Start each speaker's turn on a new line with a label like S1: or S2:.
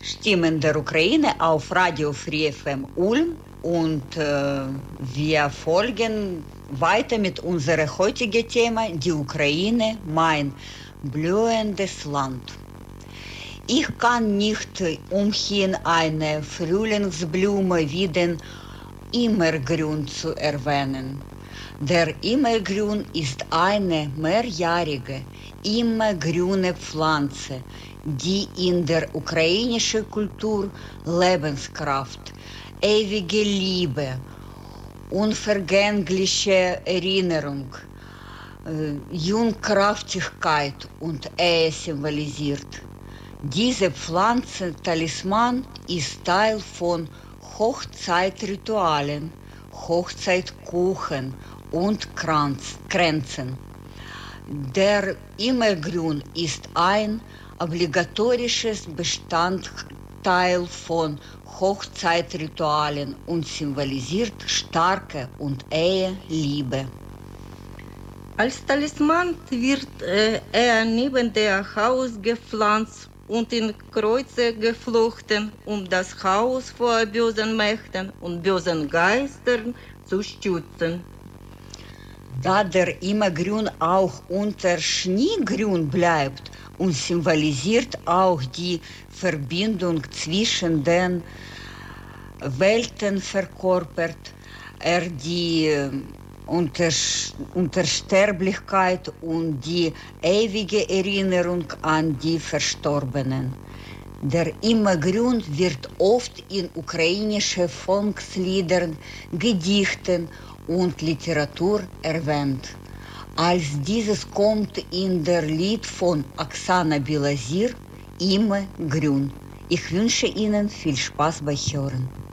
S1: Stimmen der Ukraine auf Radio Free FM Ulm und wir folgen weiter mit unserem heutigen Thema, die Ukraine, mein blühendes Land. Ich kann nicht umhin, eine Frühlingsblume wie den Immergrün zu erwähnen. Der Immergrün ist eine mehrjährige, immergrüne Pflanze, die in der ukrainischen Kultur Lebenskraft, ewige Liebe, unvergängliche Erinnerung, Jungkraftigkeit und Ehe symbolisiert. Diese Pflanzentalisman ist Teil von Hochzeitritualen, Hochzeitkuchen und Kränzen. Der Immergrün ist ein obligatorisches Bestandteil von Hochzeitritualen und symbolisiert starke und Ehe, Liebe.
S2: Als Talisman wird er neben der Haus gepflanzt und in Kreuze geflochten, um das Haus vor bösen Mächten und bösen Geistern zu schützen.
S1: Da der Immergrün auch unter Schneegrün bleibt und symbolisiert auch die Verbindung zwischen den Welten verkörpert, er die Unsterblichkeit und die ewige Erinnerung an die Verstorbenen. Der Immergrün wird oft in ukrainischen Volksliedern, Gedichten und Literatur erwähnt. Als dieses kommt in der Lied von Oksana Bilasir, Immergrün. Ich wünsche Ihnen viel Spaß beim Hören.